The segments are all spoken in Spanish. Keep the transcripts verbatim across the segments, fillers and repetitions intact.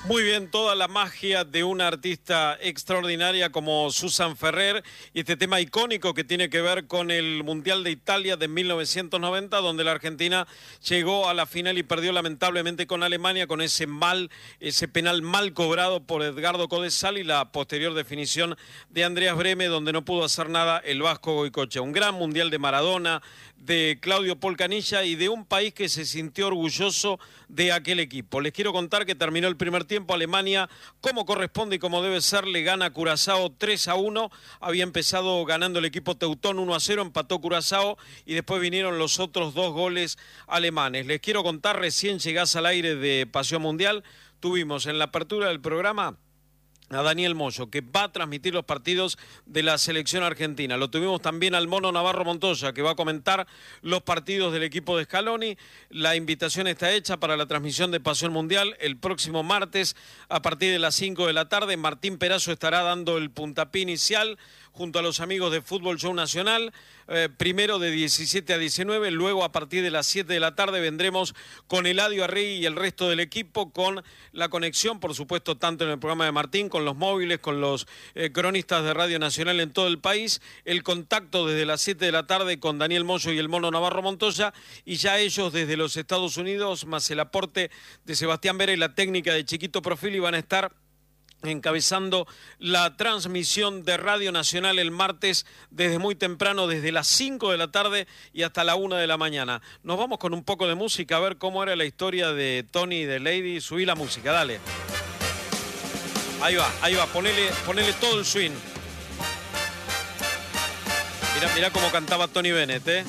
Muy bien, toda la magia de una artista extraordinaria como Susan Ferrer y este tema icónico que tiene que ver con el Mundial de Italia de mil novecientos noventa, donde la Argentina llegó a la final y perdió lamentablemente con Alemania con ese mal, ese penal mal cobrado por Edgardo Codesal y la posterior definición de Andreas Brehme, donde no pudo hacer nada el vasco Goicoechea. Un gran Mundial de Maradona, de Claudio Polcanilla y de un país que se sintió orgulloso de aquel equipo. Les quiero contar que terminó el primer tiempo. Alemania, como corresponde y como debe ser, le gana a Curazao tres a uno. Había empezado ganando el equipo teutón uno a cero, empató Curazao y después vinieron los otros dos goles alemanes. Les quiero contar, recién llegás al aire de Pasión Mundial, tuvimos en la apertura del programa a Daniel Moyo, que va a transmitir los partidos de la selección argentina. Lo tuvimos también al Mono Navarro Montoya, que va a comentar los partidos del equipo de Scaloni. La invitación está hecha para la transmisión de Pasión Mundial el próximo martes a partir de las cinco de la tarde. Martín Perazo estará dando el puntapié inicial junto a los amigos de Fútbol Show Nacional, eh, primero de diecisiete a diecinueve, luego a partir de las siete de la tarde vendremos con Eladio Arregui y el resto del equipo, con la conexión, por supuesto, tanto en el programa de Martín, con los móviles, con los eh, cronistas de Radio Nacional en todo el país, el contacto desde las siete de la tarde con Daniel Moyo y el Mono Navarro Montoya, y ya ellos desde los Estados Unidos, más el aporte de Sebastián Vera y la técnica de Chiquito Profili, van a estar encabezando la transmisión de Radio Nacional el martes desde muy temprano, desde las cinco de la tarde y hasta la una de la mañana. Nos vamos con un poco de música a ver cómo era la historia de Tony y de Lady. Subí la música, dale. Ahí va, ahí va, ponele, ponele todo el swing. Mirá, mirá cómo cantaba Tony Bennett, ¿eh?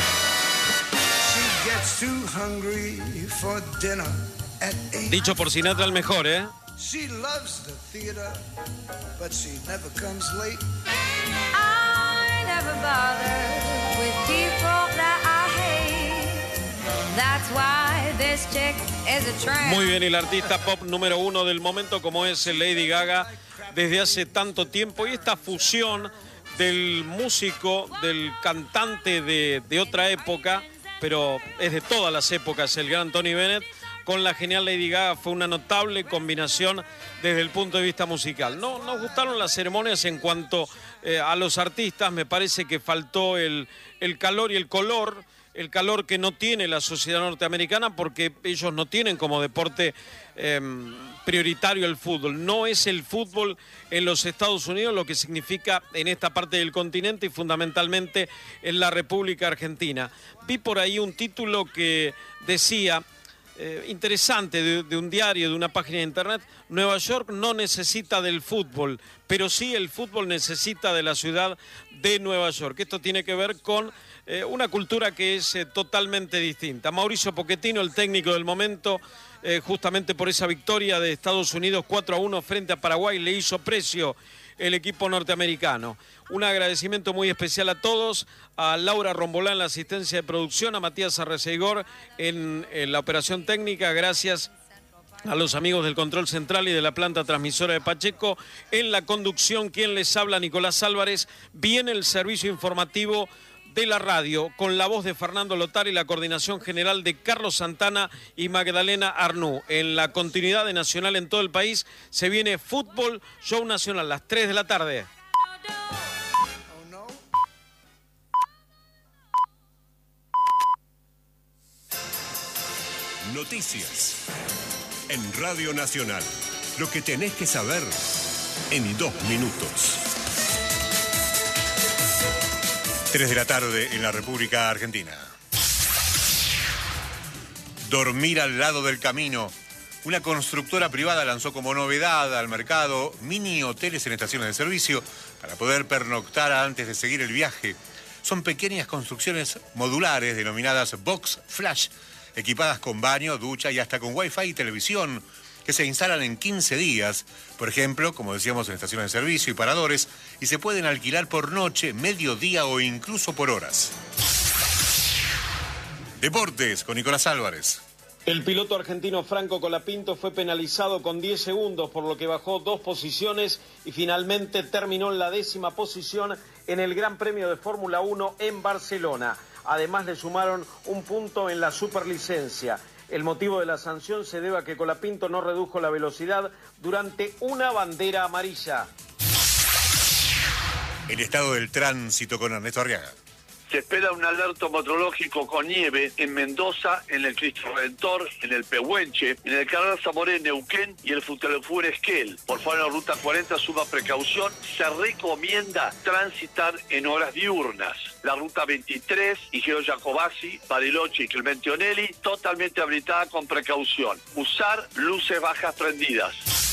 Dicho por Sinatra el mejor, ¿eh? She loves the theater, but she never comes late. I never bother with people that I hate. That's why this chick is a tramp. Muy bien, y la artista pop número uno del momento como es Lady Gaga desde hace tanto tiempo, y esta fusión del músico, del cantante de, de otra época, pero es de todas las épocas, el gran Tony Bennett, con la genial Lady Gaga, fue una notable combinación desde el punto de vista musical. No nos gustaron las ceremonias en cuanto eh, a los artistas, me parece que faltó el, el calor y el color, el calor que no tiene la sociedad norteamericana porque ellos no tienen como deporte eh, prioritario el fútbol. No es el fútbol en los Estados Unidos lo que significa en esta parte del continente y fundamentalmente en la República Argentina. Vi por ahí un título que decía... Eh, interesante de, de un diario, de una página de internet: Nueva York no necesita del fútbol, pero sí el fútbol necesita de la ciudad de Nueva York. Esto tiene que ver con eh, una cultura que es eh, totalmente distinta. Mauricio Pochettino, el técnico del momento, eh, justamente por esa victoria de Estados Unidos cuatro a uno frente a Paraguay, le hizo precio el equipo norteamericano. Un agradecimiento muy especial a todos, a Laura Rombolá en la asistencia de producción, a Matías Arreceigor en, en la operación técnica, gracias a los amigos del control central y de la planta transmisora de Pacheco. En la conducción, quien les habla, Nicolás Álvarez. Viene el servicio informativo de la radio con la voz de Fernando Lotar y la coordinación general de Carlos Santana y Magdalena Arnú. En la continuidad de Nacional en todo el país se viene Fútbol Show Nacional a las tres de la tarde. Noticias en Radio Nacional. Lo que tenés que saber en dos minutos. tres de la tarde en la República Argentina. Dormir al lado del camino. Una constructora privada lanzó como novedad al mercado mini hoteles en estaciones de servicio para poder pernoctar antes de seguir el viaje. Son pequeñas construcciones modulares denominadas Box Flash, equipadas con baño, ducha y hasta con wifi y televisión, que se instalan en quince días, por ejemplo, como decíamos, en estaciones de servicio y paradores, y se pueden alquilar por noche, mediodía o incluso por horas. Deportes con Nicolás Álvarez. El piloto argentino Franco Colapinto fue penalizado con diez segundos, por lo que bajó dos posiciones y finalmente terminó en la décima posición en el Gran Premio de Fórmula uno en Barcelona. Además le sumaron un punto en la superlicencia. El motivo de la sanción se debe a que Colapinto no redujo la velocidad durante una bandera amarilla. El estado del tránsito con Ernesto Arriaga. Se espera un alerta meteorológico con nieve en Mendoza, en el Cristo Redentor, en el Pehuenche, en el Carrera Zamoré, Neuquén y el Futelefur Esquel. Por favor, en la ruta cuarenta suma precaución. Se recomienda transitar en horas diurnas. La ruta veintitrés, Igeo Jacobacci, Bariloche y Clemente Onelli, totalmente habilitada con precaución. Usar luces bajas prendidas.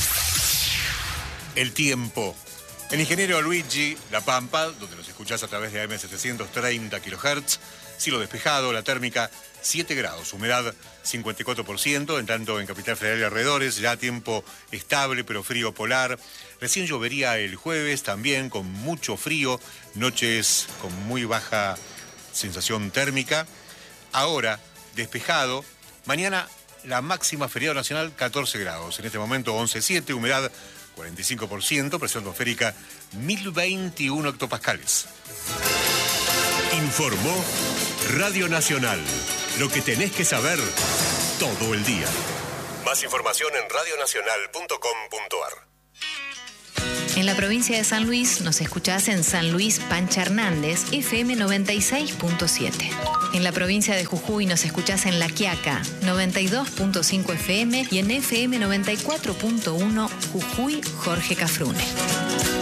El tiempo. El ingeniero Luigi La Pampa, donde nos escuchás a través de A M setecientos treinta kilohertz, cielo despejado, la térmica siete grados, humedad cincuenta y cuatro por ciento, en tanto en Capital Federal y alrededores, ya tiempo estable pero frío polar. Recién llovería el jueves, también con mucho frío, noches con muy baja sensación térmica. Ahora, despejado, mañana la máxima feriado nacional catorce grados, en este momento once coma siete, humedad cuarenta y cinco por ciento, presión atmosférica mil veintiuno hectopascales. Informó Radio Nacional. Lo que tenés que saber todo el día. Más información en radio nacional punto com punto a r. En la provincia de San Luis nos escuchás en San Luis Pancha Hernández, F M noventa y seis punto siete. En la provincia de Jujuy nos escuchás en La Quiaca, noventa y dos punto cinco F M y en F M noventa y cuatro punto uno Jujuy Jorge Cafrune.